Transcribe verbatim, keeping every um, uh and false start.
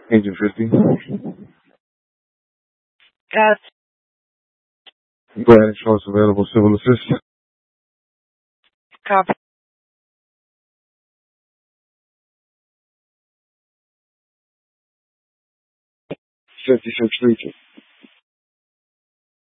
Agent fifty. Go Got ahead and show us available civil assistance. copy. fifty-six Street.